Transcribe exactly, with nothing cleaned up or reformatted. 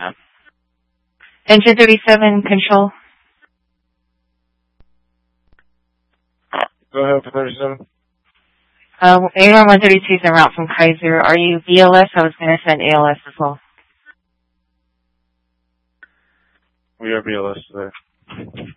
Engine thirty-seven, control. Go ahead for thirty-seven. Uh, Air one thirty-two is en route from Kaiser. Are you B L S? I was going to send A L S as well. We are B L S today.